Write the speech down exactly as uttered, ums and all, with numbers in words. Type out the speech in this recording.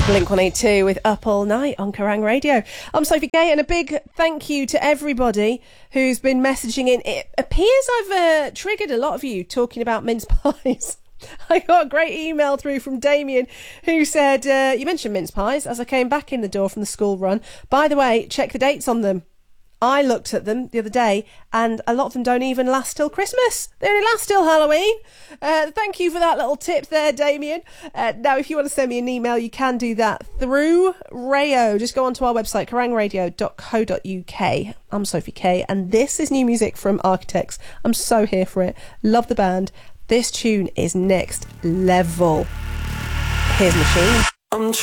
Blink one eighty-two with Up All Night on Kerrang Radio. I'm Sophie Kay, and a big thank you to everybody who's been messaging in. It appears I've uh, triggered a lot of you talking about mince pies. I got a great email through from Damien who said, uh, you mentioned mince pies as I came back in the door from the school run. By the way, check the dates on them. I looked at them the other day and a lot of them don't even last till Christmas. They only last till Halloween. Uh, thank you for that little tip there, Damien. Uh, now, if you want to send me an email, you can do that through Rayo. Just go onto our website, kerrang radio dot co dot uk. I'm Sophie Kay, and this is new music from Architects. I'm so here for it. Love the band. This tune is next level. Here's Machine. I'm